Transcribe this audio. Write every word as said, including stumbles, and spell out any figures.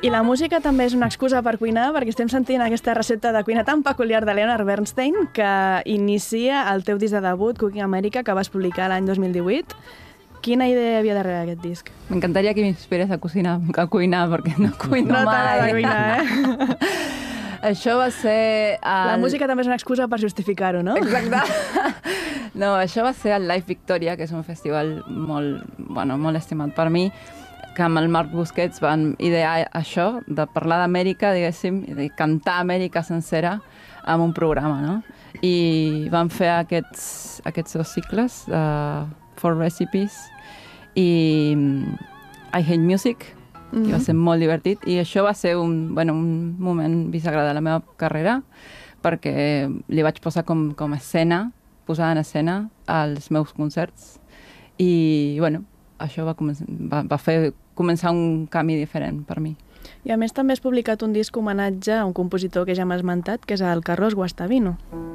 I la música també és una excusa per cuinar, perquè estem sentint aquesta recepta de cuina tan peculiar de Leonard Bernstein que inicia el teu disc de debut, Cooking America, que vas publicar l'any dos mil divuit. Quina idea hi havia darrere aquest disc? M'encantaria que m'inspirés a cuinar, a cuinar, perquè no cuino no mai. No t'agrada cuinar, eh? Això va ser... El... La música també és una excusa per justificar-ho, no? Exacte. No, això va ser el Live Victoria, que és un festival molt, bueno, molt estimat per mi, que amb el Marc Busquets van idear això, de parlar d'Amèrica, diguéssim, i de cantar Amèrica sencera amb un programa, no? I vam fer aquests, aquests dos cicles, uh, Four Recipes i I Hate Music, mm-hmm. que va ser molt divertit, i això va ser un, bueno, un moment bisagra de la meva carrera, perquè li vaig posar com, com escena, posar en escena als meus concerts, i, bueno, això va, començar, va, va fer començar un camí diferent per mi. I a més també has publicat un disc homenatge a un compositor que ja m'has esmentat, que és el Carlos Guastavino.